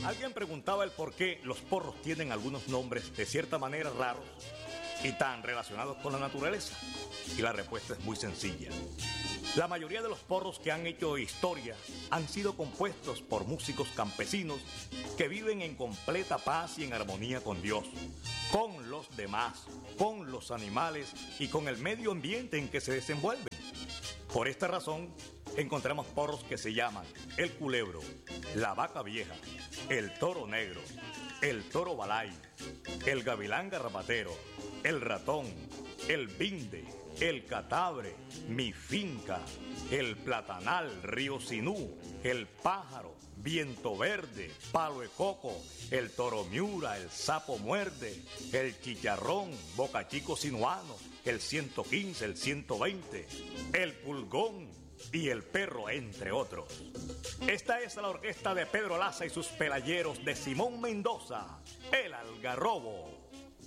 Alguien preguntaba el por qué los porros tienen algunos nombres de cierta manera raros y tan relacionados con la naturaleza. Y la respuesta es muy sencilla. La mayoría de los porros que han hecho historia han sido compuestos por músicos campesinos que viven en completa paz y en armonía con Dios, con los demás, con los animales y con el medio ambiente en que se desenvuelven. Por esta razón, encontramos porros que se llaman el culebro, la vaca vieja, el toro negro, el toro balay, el gavilán garrapatero, el ratón, el vinde, el catabre, mi finca, el platanal, río Sinú, el pájaro, viento verde, palo de coco, el toro miura, el sapo muerde, el chicharrón, bocachico sinuano, el 115, el 120, el pulgón y el perro, entre otros. Esta es la orquesta de Pedro Laza y sus pelayeros de Simón Mendoza, el algarrobo.